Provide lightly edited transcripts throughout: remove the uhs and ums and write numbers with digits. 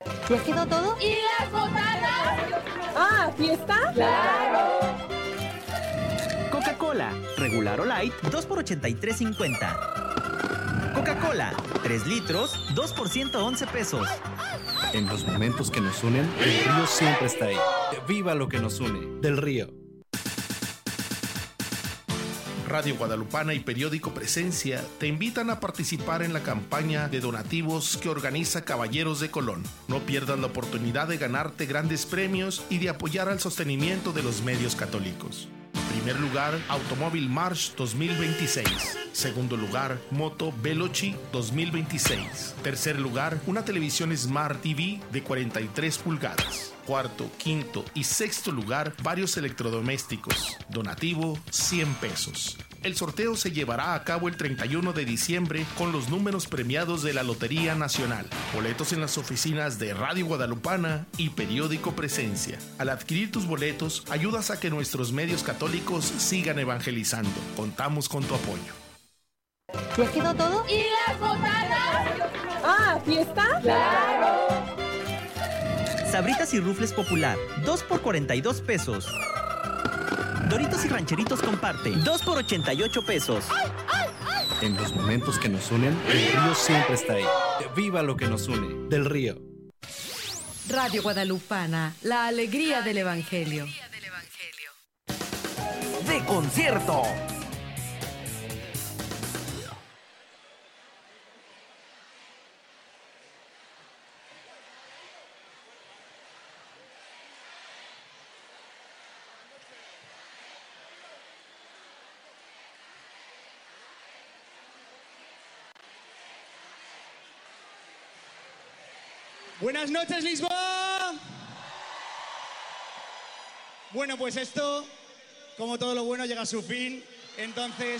¿Ya quedó todo? ¿Y las botanas? Ah, ¿fiesta? ¡Claro! Coca-Cola, regular o light, 2 por 83.50. Coca-Cola, 3 litros, 2 por 111 pesos. En los momentos que nos unen, el río siempre está ahí. ¡Viva lo que nos une! Del Río. Radio Guadalupana y Periódico Presencia te invitan a participar en la campaña de donativos que organiza Caballeros de Colón. No pierdas la oportunidad de ganarte grandes premios y de apoyar al sostenimiento de los medios católicos. Primer lugar, Automóvil March 2026. Segundo lugar, Moto Veloci 2026. Tercer lugar, una televisión Smart TV de 43 pulgadas. Cuarto, quinto y sexto lugar, varios electrodomésticos. Donativo, 100 pesos. El sorteo se llevará a cabo el 31 de diciembre con los números premiados de la Lotería Nacional. Boletos en las oficinas de Radio Guadalupana y Periódico Presencia. Al adquirir tus boletos, ayudas a que nuestros medios católicos sigan evangelizando. Contamos con tu apoyo. ¿Ya quedó todo? ¿Y las botanas? Ah, ¿fiesta? ¡Claro! Sabritas y Rufles Popular, 2 por 42 pesos. Doritos y Rancheritos Comparte, 2 por 88 pesos. En los momentos que nos unen, el río siempre está ahí. ¡Viva lo que nos une! Del Río. Radio Guadalupana, la alegría del Evangelio. ¡De concierto! Buenas noches, Lisboa. Bueno, pues esto, como todo lo bueno, llega a su fin. Entonces,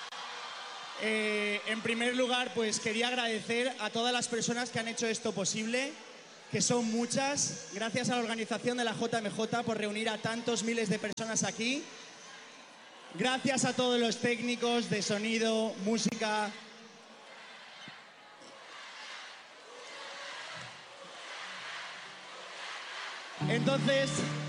en primer lugar, pues quería agradecer a todas las personas que han hecho esto posible, que son muchas. Gracias a la organización de la JMJ por reunir a tantos miles de personas aquí. Gracias a todos los técnicos de sonido, música. Entonces,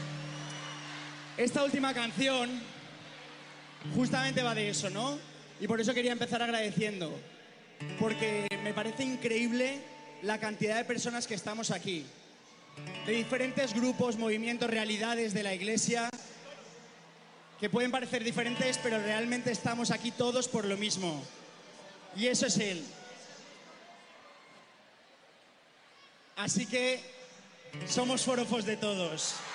esta última canción justamente va de eso, ¿no? Y por eso quería empezar agradeciendo, porque me parece increíble la cantidad de personas que estamos aquí, de diferentes grupos, movimientos, realidades de la Iglesia, que pueden parecer diferentes, pero realmente estamos aquí todos por lo mismo. Y eso es Él. Así que somos forofos de todos.